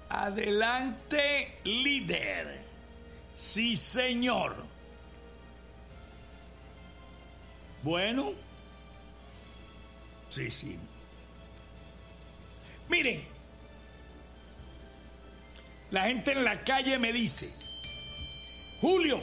Adelante, líder. Sí, señor. Bueno. Sí. Miren, la gente en la calle me dice: Julio,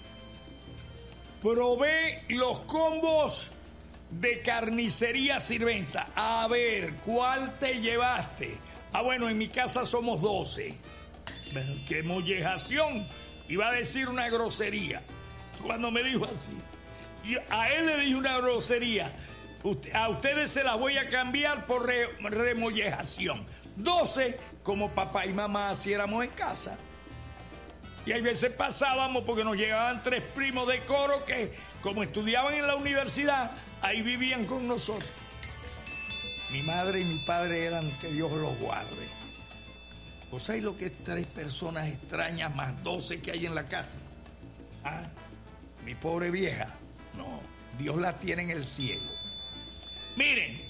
probé los combos de carnicería Sirventa. A ver, ¿cuál te llevaste? Bueno, en mi casa somos 12. ¡Qué mollejación! Iba a decir una grosería cuando me dijo así. A él le dije una grosería. A ustedes se las voy a cambiar por remollejación. 12, como papá y mamá hiciéramos en casa. Y hay veces pasábamos porque nos llegaban 3 primos de coro que, como estudiaban en la universidad, ahí vivían con nosotros. Mi madre y mi padre eran, que Dios los guarde. ¿Vos sabés lo que es 3 personas extrañas más 12 que hay en la casa? ¿Ah? Mi pobre vieja. No, Dios la tiene en el cielo. Miren,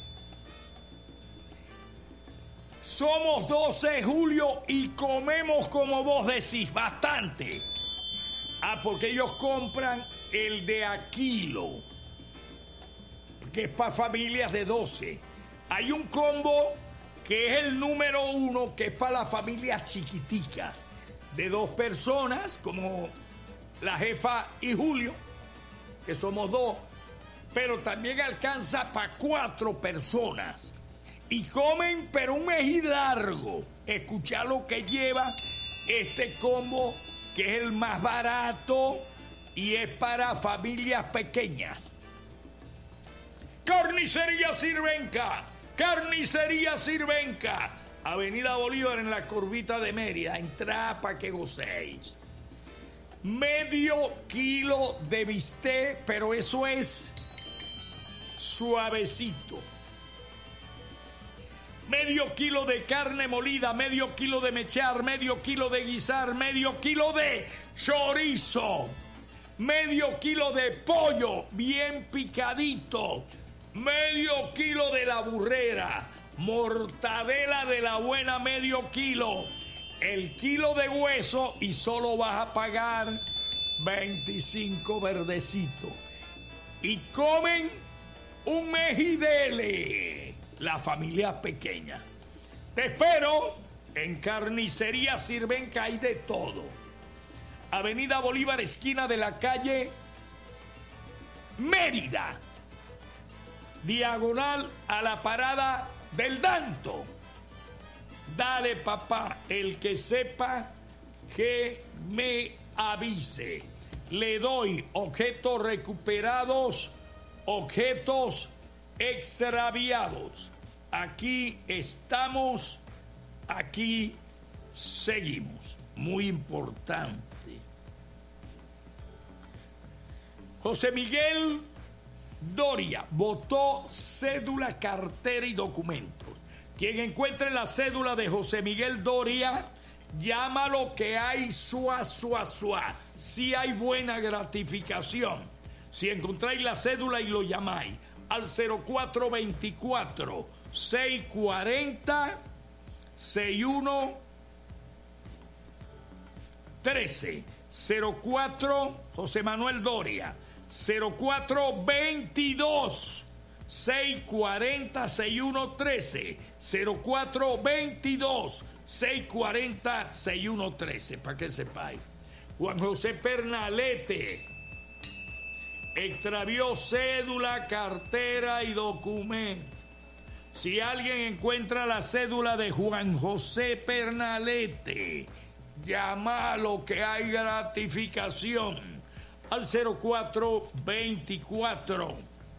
somos 12, Julio, y comemos, como vos decís, bastante. Porque ellos compran el de a kilo, que es para familias de 12. Hay un combo que es el número 1, que es para las familias chiquiticas, de 2 personas, como la jefa y Julio, que somos 2, pero también alcanza para 4 personas. Y comen, pero un mes largo. Escuchá lo que lleva este combo, que es el más barato y es para familias pequeñas. Carnicería Sirvenca. Carnicería Sirvenca. Avenida Bolívar, en la curvita de Mérida. Entrá para que gocéis. Medio kilo de bistec, pero eso es suavecito. Medio kilo de carne molida, medio kilo de mechar, medio kilo de guisar, medio kilo de chorizo, medio kilo de pollo bien picadito, medio kilo de la burrera, mortadela de la buena, medio kilo, el kilo de hueso, y solo vas a pagar 25 verdecitos. Y comen un mejidele, la familia pequeña. Te espero en Carnicería Sirvenca, hay de todo. Avenida Bolívar, esquina de la calle Mérida, diagonal a la parada del Danto. Dale, papá, el que sepa que me avise. Le doy objetos recuperados, objetos extraviados. Aquí estamos, aquí seguimos. Muy importante. José Miguel Doria votó cédula, cartera y documentos. Quien encuentre la cédula de José Miguel Doria, llámalo, que hay suá. Sí hay buena gratificación. Si encontráis la cédula y lo llamáis al 0424 640 6113. 04 José Manuel Doria, 0422 640 6113, 0422 640 6113, para que sepáis. Juan José Pernalete extravió cédula, cartera y documento. Si alguien encuentra la cédula de Juan José Pernalete, llámalo, que hay gratificación, al 0424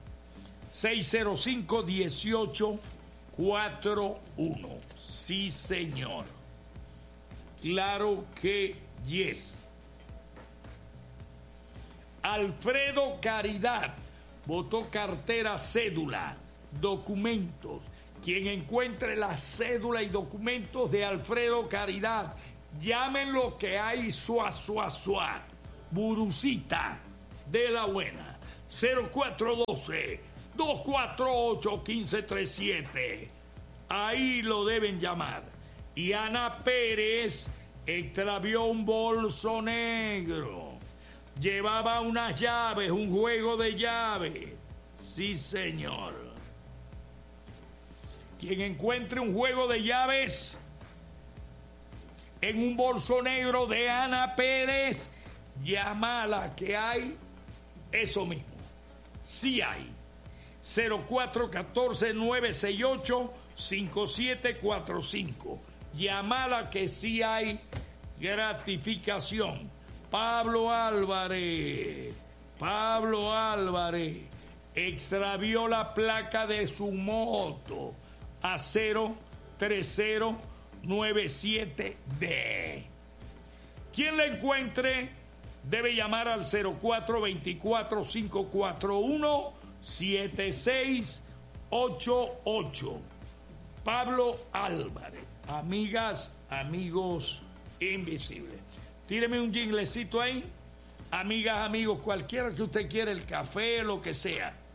605 1841. Sí, señor. Claro que yes. Alfredo Caridad votó cartera, cédula, documentos. Quien encuentre la cédula y documentos de Alfredo Caridad, llámenlo, que hay suá. Burucita de la buena. 0412 248 1537. Ahí lo deben llamar. Y Ana Pérez extravió un bolso negro. Llevaba unas llaves, un juego de llaves. Sí, señor. Quien encuentre un juego de llaves en un bolso negro de Ana Pérez, llámala, que hay eso mismo. Sí hay. 0414-968-5745. Llámala, que sí hay gratificación. Pablo Álvarez extravió la placa de su moto a 03097D. Quien la encuentre debe llamar al 0424-541-7688. Pablo Álvarez. Amigas, amigos invisibles. Tíreme un jinglecito ahí. Amigas, amigos, cualquiera que usted quiera, el café, lo que sea.